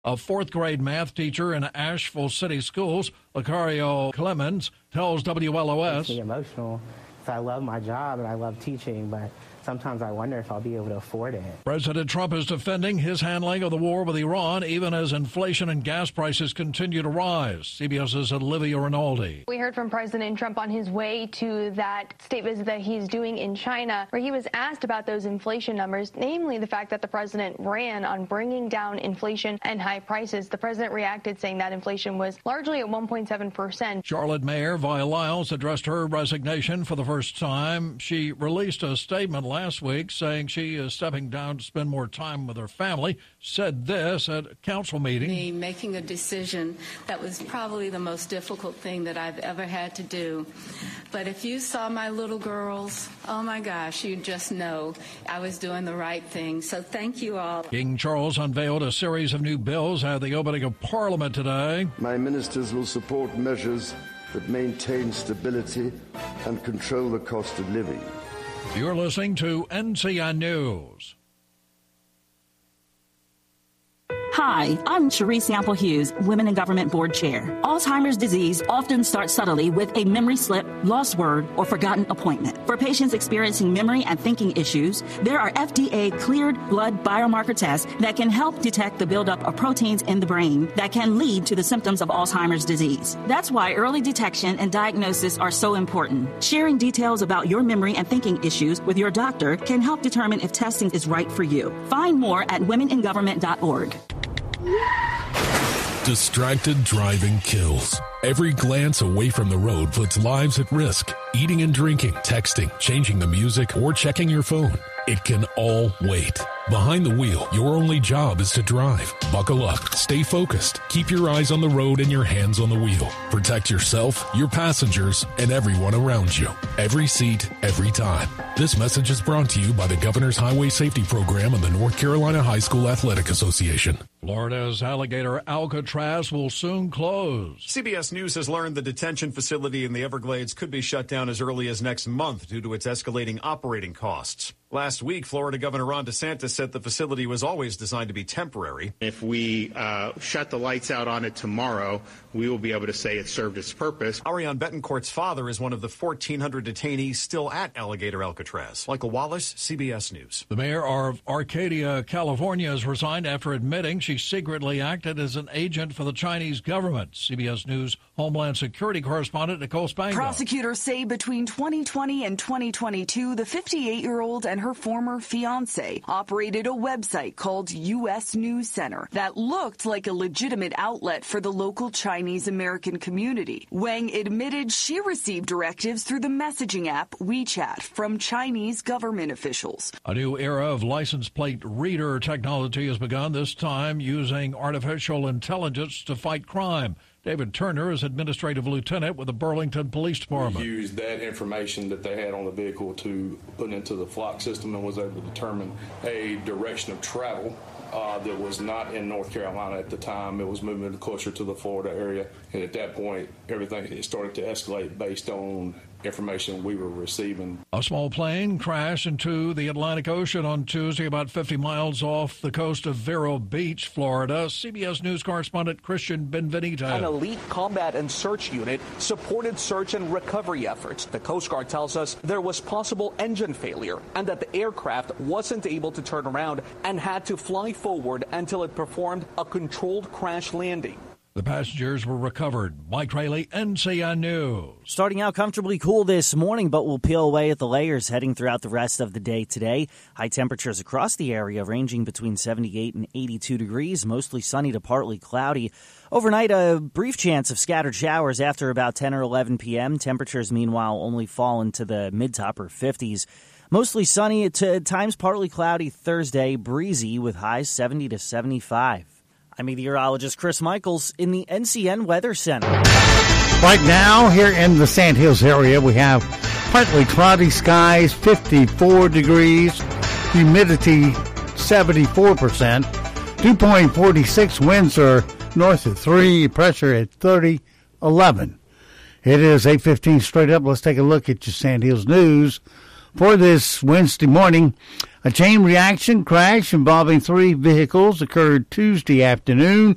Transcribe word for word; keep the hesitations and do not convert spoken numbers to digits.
A fourth-grade math teacher in Asheville City Schools, Lucario Clemens, tells W L O S. It's emotional. So I love my job and I love teaching, but sometimes I wonder if I'll be able to afford it. President Trump is defending his handling of the war with Iran, even as inflation and gas prices continue to rise. CBS's Olivia Rinaldi. We heard from President Trump on his way to that state visit that he's doing in China, where he was asked about those inflation numbers, namely the fact that the president ran on bringing down inflation and high prices. The president reacted, saying that inflation was largely at one point seven percent. Charlotte Mayor Vi Lyles addressed her resignation for the first time. She released a statement last last week saying she is stepping down to spend more time with her family, said this at a council meeting. Me making a decision that was probably the most difficult thing that I've ever had to do. But if you saw my little girls, oh my gosh, you'd just know I was doing the right thing. So thank you all. King Charles unveiled a series of new bills at the opening of Parliament today. My ministers will support measures that maintain stability and control the cost of living. You're listening to N C N News. Hi, I'm Cherise Sample Hughes, Women in Government Board Chair. Alzheimer's disease often starts subtly with a memory slip, lost word, or forgotten appointment. For patients experiencing memory and thinking issues, there are F D A-cleared blood biomarker tests that can help detect the buildup of proteins in the brain that can lead to the symptoms of Alzheimer's disease. That's why early detection and diagnosis are so important. Sharing details about your memory and thinking issues with your doctor can help determine if testing is right for you. Find more at women in government dot org. Distracted driving kills. Every glance away from the road puts lives at risk. Eating and drinking, texting, changing the music, or checking your phone. It can all wait. Behind the wheel, your only job is to drive. Buckle up, stay focused, keep your eyes on the road and your hands on the wheel. Protect yourself, your passengers, and everyone around you. Every seat, every time. This message is brought to you by the Governor's Highway Safety Program and the North Carolina High School Athletic Association. Florida's alligator Alcatraz will soon close. C B S News has learned the detention facility in the Everglades could be shut down as early as next month due to its escalating operating costs. Last week, Florida Governor Ron DeSantis said the facility was always designed to be temporary. If we uh, shut the lights out on it tomorrow, we will be able to say it served its purpose. Ariane Betancourt's father is one of the fourteen hundred detainees still at Alligator Alcatraz. Michael Wallace, C B S News. The mayor of Arcadia, California, has resigned after admitting she secretly acted as an agent for the Chinese government. C B S News Homeland Security correspondent Nicole Spango. Prosecutors say between twenty twenty and twenty twenty-two, the fifty-eight-year-old and her former fiancé operated a website called U S News Center that looked like a legitimate outlet for the local Chinese American community. Wang admitted she received directives through the messaging app WeChat from Chinese government officials. A new era of license plate reader technology has begun, this time using artificial intelligence to fight crime. David Turner is administrative lieutenant with the Burlington Police Department. We used that information that they had on the vehicle to put into the flock system and was able to determine a direction of travel uh, that was not in North Carolina at the time. It was moving closer to the Florida area. And at that point, everything started to escalate based on information we were receiving. A small plane crashed into the Atlantic Ocean on Tuesday about fifty miles off the coast of Vero Beach, Florida. C B S News correspondent Christian Benvenito. An elite combat and search unit supported search and recovery efforts. The Coast Guard tells us there was possible engine failure and that the aircraft wasn't able to turn around and had to fly forward until it performed a controlled crash landing. The passengers were recovered. Mike Rayleigh, N C N News. Starting out comfortably cool this morning, but will peel away at the layers heading throughout the rest of the day today. High temperatures across the area ranging between seventy-eight and eighty-two degrees, mostly sunny to partly cloudy. Overnight, a brief chance of scattered showers after about ten or eleven p.m. Temperatures, meanwhile, only fall into the mid to upper fifties. Mostly sunny, at times partly cloudy Thursday, breezy with highs seventy to seventy-five. I'm meteorologist Chris Michaels in the N C N Weather Center. Right now, here in the Sandhills area, we have partly cloudy skies, fifty-four degrees, humidity seventy-four percent, dew point forty-six, winds are north of three, pressure at thirty, eleven. It is eight fifteen straight up. Let's take a look at your Sandhills news for this Wednesday morning. A chain reaction crash involving three vehicles occurred Tuesday afternoon